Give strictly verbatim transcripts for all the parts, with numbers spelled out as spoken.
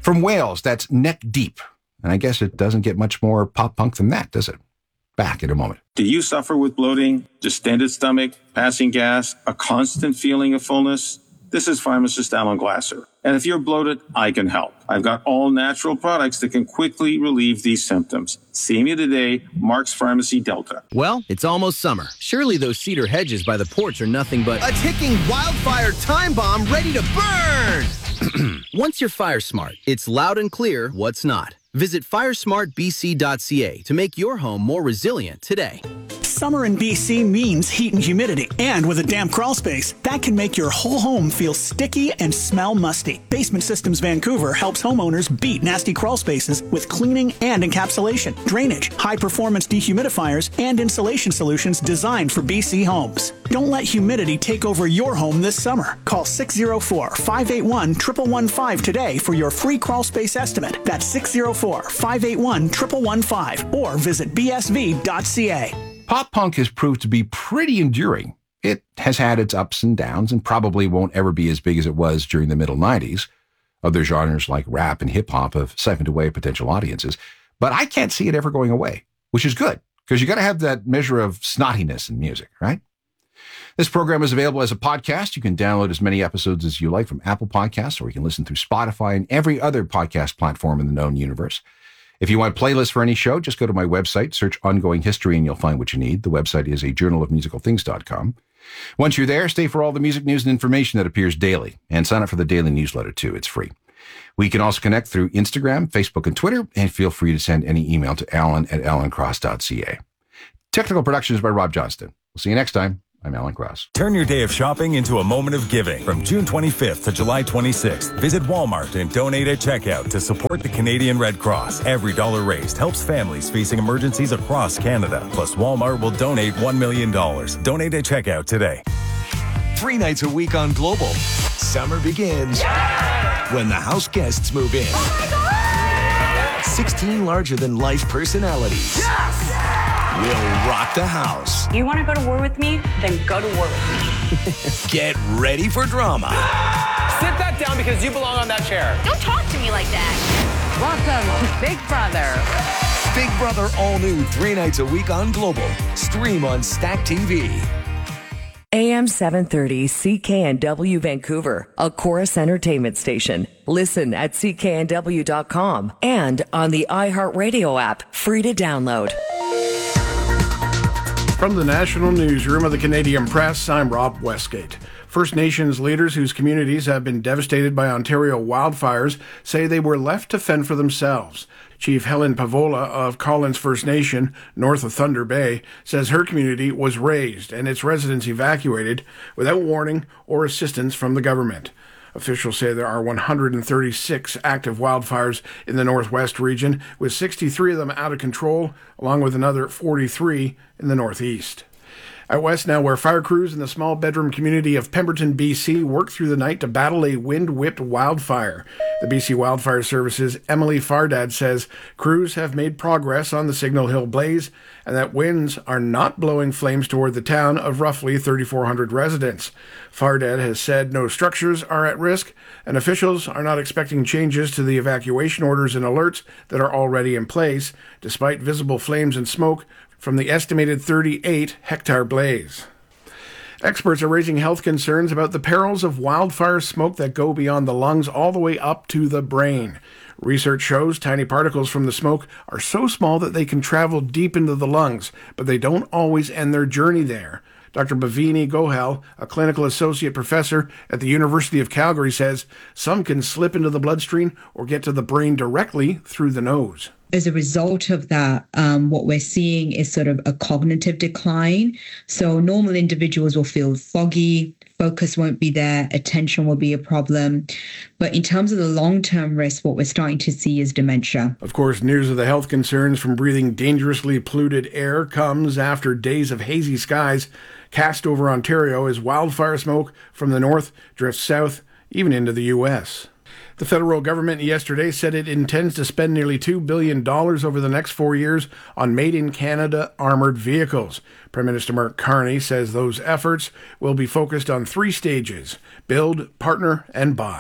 From Wales, that's Neck Deep. And I guess it doesn't get much more pop punk than that, does it? Back in a moment. Do you suffer with bloating, distended stomach, passing gas, a constant feeling of fullness? This is pharmacist Alan Glasser. And if you're bloated, I can help. I've got all natural products that can quickly relieve these symptoms. See me today, Mark's Pharmacy Delta. Well, it's almost summer. Surely those cedar hedges by the porch are nothing but a ticking wildfire time bomb ready to burn! Once you're fire smart, it's loud and clear what's not. Visit fire smart b c dot c a to make your home more resilient today. Summer in B C means heat and humidity, and with a damp crawl space, that can make your whole home feel sticky and smell musty. Basement Systems Vancouver helps homeowners beat nasty crawl spaces with cleaning and encapsulation, drainage, high-performance dehumidifiers, and insulation solutions designed for B C homes. Don't let humidity take over your home this summer. Call six oh four, five eight one, one one one five today for your free crawl space estimate. That's six oh four, five eight one, one one one five or visit b s v dot c a. Pop punk has proved to be pretty enduring. It has had its ups and downs and probably won't ever be as big as it was during the middle nineties. Other genres like rap and hip-hop have siphoned away potential audiences. But I can't see it ever going away, which is good, because you got to have that measure of snottiness in music, right? This program is available as a podcast. You can download as many episodes as you like from Apple Podcasts, or you can listen through Spotify and every other podcast platform in the known universe. If you want playlists for any show, just go to my website, search Ongoing History, and you'll find what you need. The website is a journal of musical things dot com. Once you're there, stay for all the music news and information that appears daily, and sign up for the daily newsletter, too. It's free. We can also connect through Instagram, Facebook, and Twitter, and feel free to send any email to alan at alan cross dot c a. Technical production is by Rob Johnston. We'll see you next time. I'm Alan Cross. Turn your day of shopping into a moment of giving. From June twenty-fifth to July twenty-sixth, visit Walmart and donate at checkout to support the Canadian Red Cross. Every dollar raised helps families facing emergencies across Canada. Plus, Walmart will donate one million dollars. Donate at checkout today. Three nights a week on Global. Summer begins yeah! when the house guests move in. Oh my God! sixteen larger-than-life personalities. Yes! Will rock the house. You want to go to war with me? Then go to war with me. Get ready for drama. Sit that down because you belong on that chair. Don't talk to me like that. Welcome to Big Brother. Big Brother all new three nights a week on Global. Stream on Stack T V. A M seven thirty C K N W Vancouver, a Chorus Entertainment station. Listen at c k n w dot com and on the iHeartRadio app, free to download. From the National Newsroom of the Canadian Press, I'm Rob Westgate. First Nations leaders whose communities have been devastated by Ontario wildfires say they were left to fend for themselves. Chief Helen Pavola of Collins First Nation, north of Thunder Bay, says her community was razed and its residents evacuated without warning or assistance from the government. Officials say there are one hundred thirty-six active wildfires in the northwest region, with sixty-three of them out of control, along with another forty-three in the northeast. Out west now, where fire crews in the small bedroom community of Pemberton, B C worked through the night to battle a wind-whipped wildfire. The B C Wildfire Service's Emily Fardad says crews have made progress on the Signal Hill blaze and that winds are not blowing flames toward the town of roughly thirty-four hundred residents. Fardad has said no structures are at risk and officials are not expecting changes to the evacuation orders and alerts that are already in place, despite visible flames and smoke from the estimated thirty-eight hectare blaze. Experts are raising health concerns about the perils of wildfire smoke that go beyond the lungs all the way up to the brain. Research shows tiny particles from the smoke are so small that they can travel deep into the lungs, but they don't always end their journey there. Doctor Bhavini Gohel, a clinical associate professor at the University of Calgary, says some can slip into the bloodstream or get to the brain directly through the nose. As a result of that, um, what we're seeing is sort of a cognitive decline. So normal individuals will feel foggy, focus won't be there, attention will be a problem. But in terms of the long-term risk, what we're starting to see is dementia. Of course, news of the health concerns from breathing dangerously polluted air comes after days of hazy skies cast over Ontario as wildfire smoke from the north drifts south, even into the U S. The federal government yesterday said it intends to spend nearly two billion dollars over the next four years on made-in-Canada armoured vehicles. Prime Minister Mark Carney says those efforts will be focused on three stages: build, partner, and buy.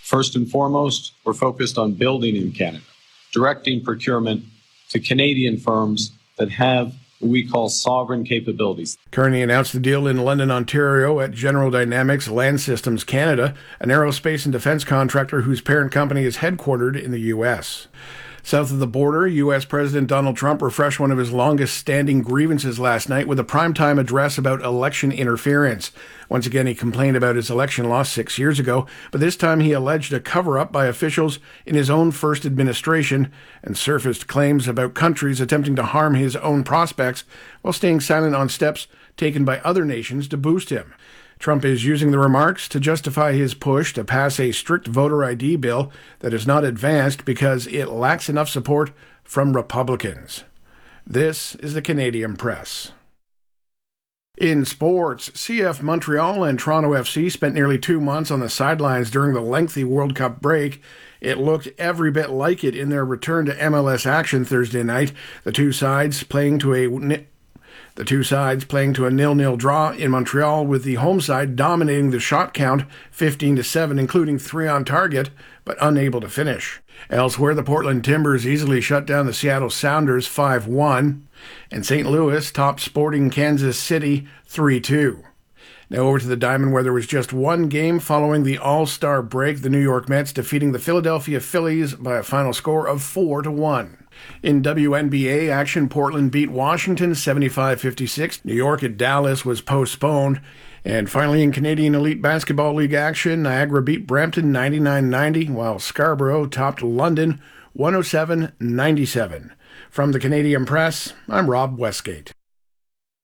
First and foremost, we're focused on building in Canada, directing procurement to Canadian firms that have what we call sovereign capabilities. Carney announced the deal in London, Ontario at General Dynamics Land Systems Canada, an aerospace and defense contractor whose parent company is headquartered in the U S. South of the border, U S President Donald Trump refreshed one of his longest-standing grievances last night with a primetime address about election interference. Once again, he complained about his election loss six years ago, but this time he alleged a cover-up by officials in his own first administration and surfaced claims about countries attempting to harm his own prospects while staying silent on steps taken by other nations to boost him. Trump is using the remarks to justify his push to pass a strict voter I D bill that is not advanced because it lacks enough support from Republicans. This is the Canadian Press. In sports, C F Montreal and Toronto F C spent nearly two months on the sidelines during the lengthy World Cup break. It looked every bit like it in their return to M L S action Thursday night, the two sides playing to a The two sides playing to a nil-nil draw in Montreal, with the home side dominating the shot count fifteen to seven, including three on target, but unable to finish. Elsewhere, the Portland Timbers easily shut down the Seattle Sounders five one, and Saint Louis topped Sporting Kansas City three two. Now over to the Diamond, where there was just one game following the All-Star break, the New York Mets defeating the Philadelphia Phillies by a final score of four to one. In W N B A action, Portland beat Washington seventy-five fifty-six. New York at Dallas was postponed. And finally, in Canadian Elite Basketball League action, Niagara beat Brampton ninety-nine ninety, while Scarborough topped London one oh seven ninety-seven. From the Canadian Press, I'm Rob Westgate.